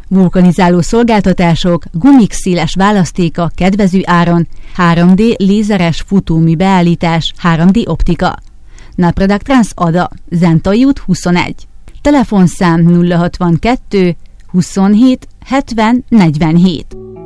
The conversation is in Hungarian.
vulkanizáló szolgáltatások, gumik széles választéka kedvező áron, 3D lézeres futómű beállítás, 3D optika. Napradak Trans Ada, Zentai út 21. Telefonszám 062 27 70 47.